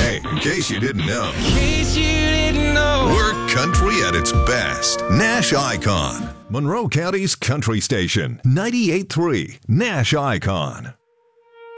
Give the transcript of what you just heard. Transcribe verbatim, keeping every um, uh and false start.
Hey, in case you didn't know, In case you didn't know. we're country at its best. Nash Icon, Monroe County's country station, ninety-eight point three Nash Icon.